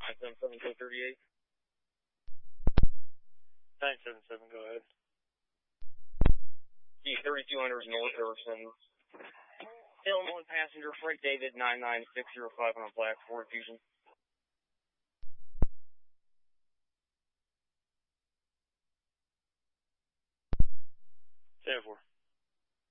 977, code 38. 977, go ahead. D3200 North Harrison. Illinois passenger freight David 99605 on a black Ford Fusion. 10-4.